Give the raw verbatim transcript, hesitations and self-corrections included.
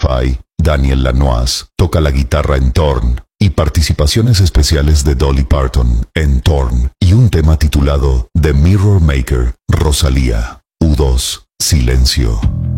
Spotify, Daniel Lanois toca la guitarra en Torn, y participaciones especiales de Dolly Parton en Torn, y un tema titulado The Mirror Maker, Rosalía. U dos, Silencio.